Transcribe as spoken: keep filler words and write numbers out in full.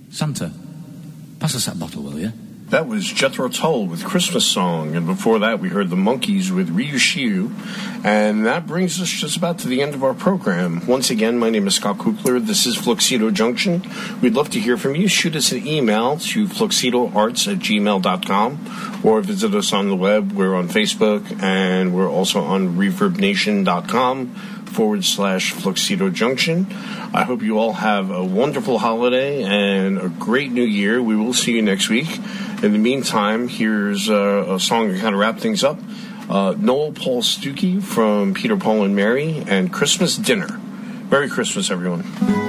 Santa, pass us that bottle, will you? That was Jethro Tull with Christmas Song, and before that we heard the Monkees with Ryushiu, and that brings us just about to the end of our program. Once again, my name is Scott Kukler. This is Fluxido Junction. We'd love to hear from you. Shoot us an email to fluxidoarts at gmail dot com, or visit us on the web. We're on Facebook, and we're also on reverbnation dot com forward slash Fluxido Junction. I hope you all have a wonderful holiday and a great new year. We will see you next week. In the meantime, here's uh, a song to kind of wrap things up. Uh, Noel Paul Stookey from Peter, Paul, and Mary, and Christmas Dinner. Merry Christmas, everyone.